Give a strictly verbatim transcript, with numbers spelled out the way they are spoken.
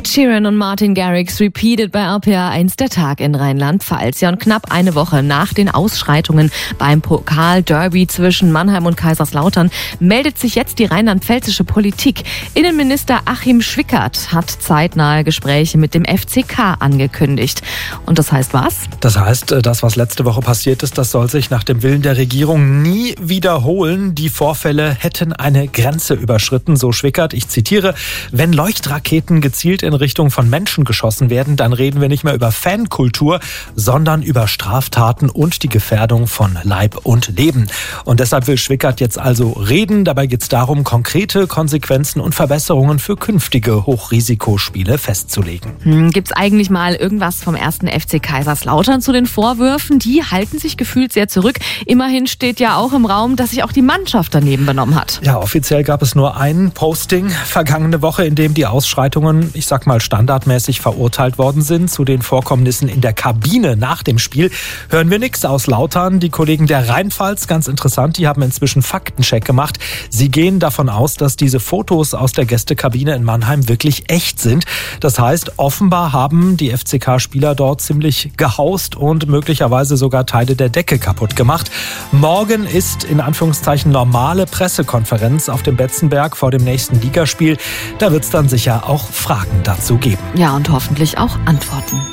Sheeran und Martin Garrix repeated bei R P R eins der Tag in Rheinland-Pfalz. Ja, und knapp eine Woche nach den Ausschreitungen beim Pokal-Derby zwischen Mannheim und Kaiserslautern meldet sich jetzt die rheinland-pfälzische Politik. Innenminister Achim Schwickert hat zeitnahe Gespräche mit dem F C K angekündigt. Und das heißt was? Das heißt, das, was letzte Woche passiert ist, das soll sich nach dem Willen der Regierung nie wiederholen. Die Vorfälle hätten eine Grenze überschritten, so Schwickert. Ich zitiere: Wenn Leuchtraketen gezielt in Richtung von Menschen geschossen werden, dann reden wir nicht mehr über Fankultur, sondern über Straftaten und die Gefährdung von Leib und Leben. Und deshalb will Schwickert jetzt also reden. Dabei geht es darum, konkrete Konsequenzen und Verbesserungen für künftige Hochrisikospiele festzulegen. Hm, gibt's eigentlich mal irgendwas vom ersten F C Kaiserslautern zu den Vorwürfen? Die halten sich gefühlt sehr zurück. Immerhin steht ja auch im Raum, dass sich auch die Mannschaft daneben benommen hat. Ja, offiziell gab es nur ein Posting vergangene Woche, in dem die Ausschreitungen, ich sag mal, standardmäßig verurteilt worden sind. Zu den Vorkommnissen in der Kabine nach dem Spiel hören wir nichts aus Lautern. Die Kollegen der Rheinpfalz, ganz interessant, die haben inzwischen Faktencheck gemacht. Sie gehen davon aus, dass diese Fotos aus der Gästekabine in Mannheim wirklich echt sind. Das heißt, offenbar haben die F C K-Spieler dort ziemlich gehaust und möglicherweise sogar Teile der Decke kaputt gemacht. Morgen ist in Anführungszeichen normale Pressekonferenz auf dem Betzenberg vor dem nächsten Ligaspiel. Da wird es dann sicher auch Fragen dazu geben. Ja, und hoffentlich auch Antworten.